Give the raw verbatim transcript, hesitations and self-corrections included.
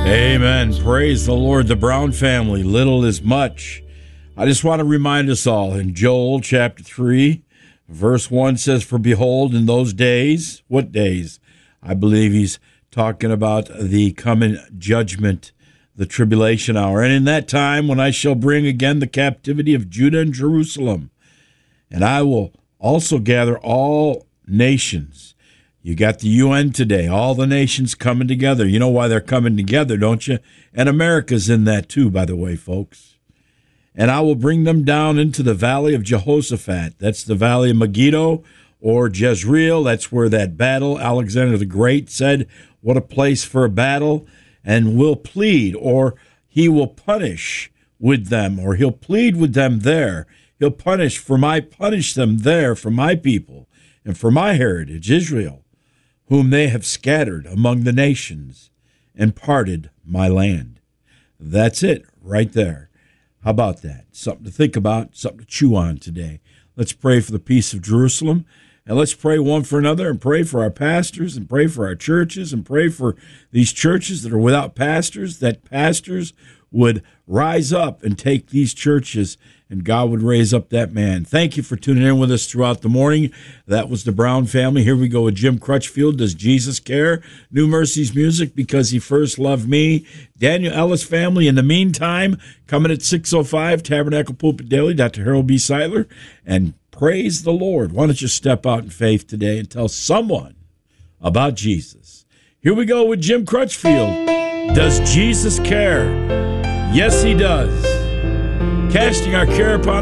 Amen. Praise the Lord. The Brown family, little is much. I just want to remind us all in Joel chapter three, verse one says, "For behold, in those days," what days? I believe he's talking about the coming judgment, the tribulation hour. "And in that time when I shall bring again the captivity of Judah and Jerusalem, and I will also gather all nations." You got the U N today, all the nations coming together. You know why they're coming together, don't you? And America's in that too, by the way, folks. "And I will bring them down into the valley of Jehoshaphat." That's the valley of Megiddo or Jezreel. That's where that battle, Alexander the Great said, what a place for a battle. "And will plead," or he will punish with them, or he'll plead with them there. He'll punish for my, punish them there for my people and for my heritage, Israel, whom they have scattered among the nations and parted my land. That's it right there. How about that? Something to think about, something to chew on today. Let's pray for the peace of Jerusalem, and let's pray one for another, and pray for our pastors, and pray for our churches, and pray for these churches that are without pastors, that pastors would rise up and take these churches, and God would raise up that man. Thank you for tuning in with us throughout the morning. That was the Brown family. Here we go with Jim Crutchfield, "Does Jesus Care?" New Mercies Music, "Because He First Loved Me." Daniel Ellis family. In the meantime, coming at six oh five, Tabernacle Pulpit Daily, Doctor Harold B. Seidler, and praise the Lord. Why don't you step out in faith today and tell someone about Jesus? Here we go with Jim Crutchfield. Does Jesus care? Yes, He does. Casting our care upon